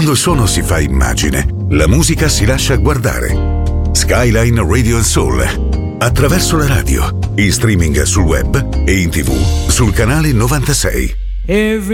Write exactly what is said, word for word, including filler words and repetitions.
Quando il suono si fa immagine, la musica si lascia guardare. Skyline Radio and Soul, attraverso la radio, in streaming sul web e in tv sul canale novantasei. Every